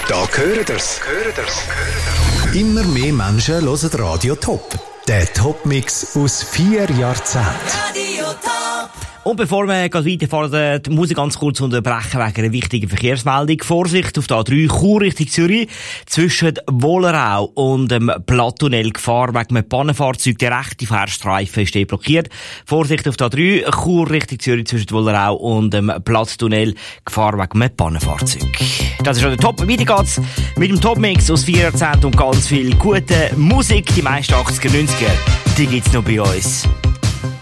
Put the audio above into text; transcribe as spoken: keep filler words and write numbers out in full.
Da gehört ihr's. Immer mehr Menschen hören Radio Top. Der Top-Mix aus vier Jahrzehnten. Radio Top. Und bevor wir gleich weiterfahren, die Musik ganz kurz unterbrechen wegen einer wichtigen Verkehrsmeldung. Vorsicht auf der A drei, Chur Richtung Zürich. Zwischen Wollerau und dem Plattunnel Gefahr wegen einem Pannenfahrzeug. Der rechte Fahrstreifen ist blockiert. Vorsicht auf der A drei, Chur Richtung Zürich zwischen Wollerau und dem Plattunnel Gefahr wegen einem Pannenfahrzeug. Das ist schon der Top. Weiter geht's mit dem Top-Mix aus vier Jahrzehnten und ganz viel gute Musik. Die meisten achtziger, neunziger, die gibt's noch bei uns.